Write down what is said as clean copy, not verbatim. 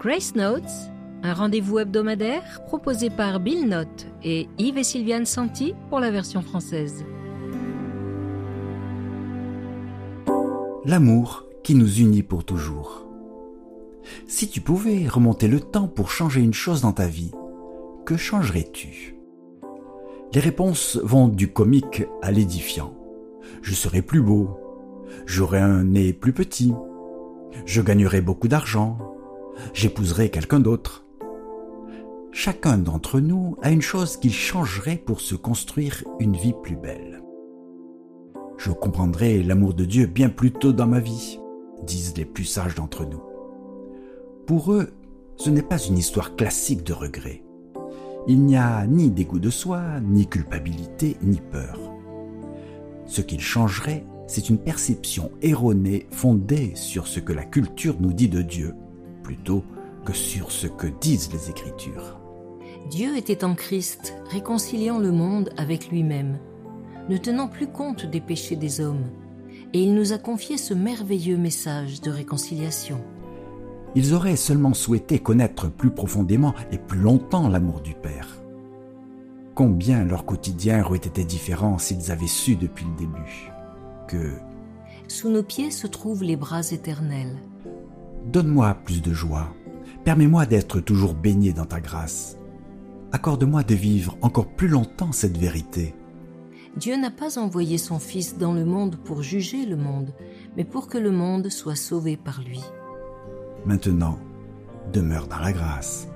Grace Notes, un rendez-vous hebdomadaire proposé par Bill Note et Yves et Sylviane Santi pour la version française. L'amour qui nous unit pour toujours. Si tu pouvais remonter le temps pour changer une chose dans ta vie, que changerais-tu ? Les réponses vont du comique à l'édifiant. Je serais plus beau. J'aurais un nez plus petit. Je gagnerais beaucoup d'argent. J'épouserais quelqu'un d'autre. Chacun d'entre nous a une chose qu'il changerait pour se construire une vie plus belle. Je comprendrai l'amour de Dieu bien plus tôt dans ma vie, disent les plus sages d'entre nous. Pour eux, ce n'est pas une histoire classique de regret. Il n'y a ni dégoût de soi, ni culpabilité, ni peur. Ce qu'ils changeraient, c'est une perception erronée fondée sur ce que la culture nous dit de Dieu, plutôt que sur ce que disent les Écritures. Dieu était en Christ, réconciliant le monde avec lui-même, ne tenant plus compte des péchés des hommes, et il nous a confié ce merveilleux message de réconciliation. Ils auraient seulement souhaité connaître plus profondément et plus longtemps l'amour du Père. Combien leur quotidien aurait été différent s'ils avaient su depuis le début que sous nos pieds se trouvent les bras éternels. Donne-moi plus de joie, permets-moi d'être toujours baigné dans ta grâce. Accorde-moi de vivre encore plus longtemps cette vérité. Dieu n'a pas envoyé son Fils dans le monde pour juger le monde, mais pour que le monde soit sauvé par lui. Maintenant, demeure dans la grâce.